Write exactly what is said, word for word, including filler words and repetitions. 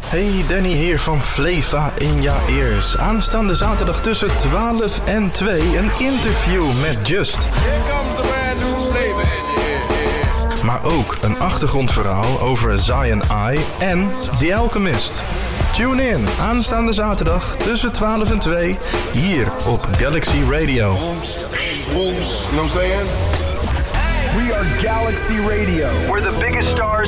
Hey, Danny hier van Fleva in Ja Ears. Aanstaande zaterdag tussen twaalf en twee een interview met Just. Maar ook een achtergrondverhaal over Zion I en The Alchemist. Tune in aanstaande zaterdag tussen twaalf en twee hier op Galaxy Radio. Booms, booms, you know what I'm saying? We are Galaxy Radio, where the biggest stars